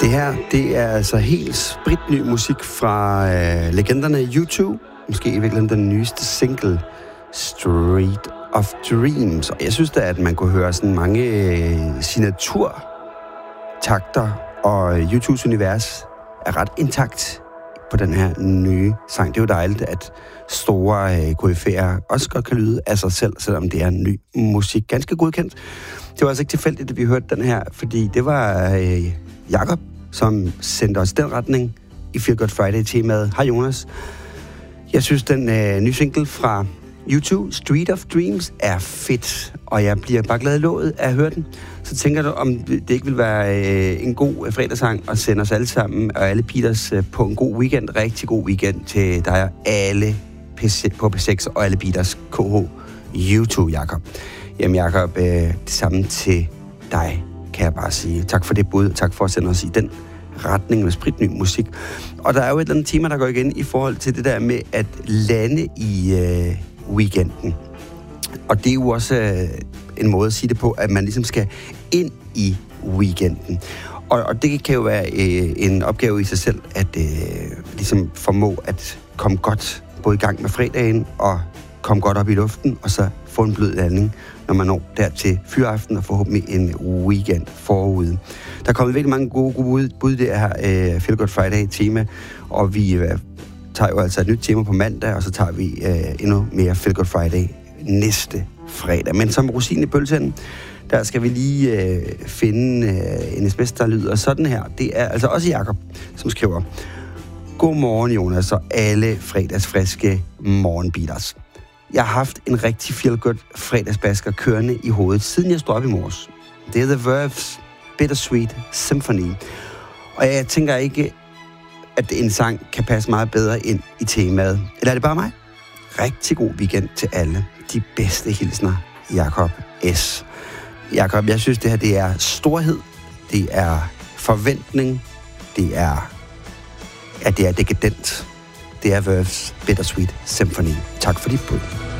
Det her, det er altså helt spritny musik fra legenderne U2. Måske i virkeligheden den nyeste single, Street of Dreams. Og jeg synes da, at man kunne høre sådan mange signaturtakter, og U2's univers er ret intakt på den her nye sang. Det er jo dejligt, at store koryfæer også godt kan lyde af sig selv, selvom det er ny musik. Ganske godkendt. Det var altså ikke tilfældigt, at vi hørte den her, fordi det var Jakob, som sendte os den retning i Feel Good Friday-temaet. Hej Jonas. Jeg synes, den nye single fra U2, Street of Dreams, er fedt, og jeg bliver bare glad i låget af at høre den. Så tænker du, om det ikke vil være en god fredagssang at sende os alle sammen og alle Peters på en god weekend, rigtig god weekend til dig og alle på P6 og alle Peters KH U2, Jakob. Jamen Jakob, det samme til dig, kan jeg bare sige. Tak for det bud, tak for at sende os i den retning med spritny musik. Og der er jo et eller andet tema, der går igen i forhold til det der med at lande i weekenden. Og det er jo også en måde at sige det på, at man ligesom skal ind i weekenden. Og det kan jo være en opgave i sig selv, at ligesom formå at komme godt både i gang med fredagen og komme godt op i luften, og så få en blød landing, når man når der til fyraften og forhåbentlig en weekend forude. Der er kommet virkelig mange gode bud der her Feel Good Friday-tema, og vi tager jo altså et nyt tema på mandag, og så tager vi endnu mere Feel Good Friday næste fredag. Men som rosin i pølsen, der skal vi lige finde en sms, der lyder sådan her. Det er altså også Jakob, som skriver: Godmorgen Jonas og alle fredagsfriske morgenbeaters. Jeg har haft en rigtig feel-good fredagsbasker kørende i hovedet, siden jeg stod op i morges. Det er The Verve's Bittersweet Symphony. Og jeg tænker ikke, at en sang kan passe meget bedre ind i temaet. Eller er det bare mig? Rigtig god weekend til alle. De bedste hilsner, Jakob S. Jakob, jeg synes, det her det er storhed. Det er forventning. Det er dekadent. Det er Verve's Bittersweet Symphony. Tak for dit bud.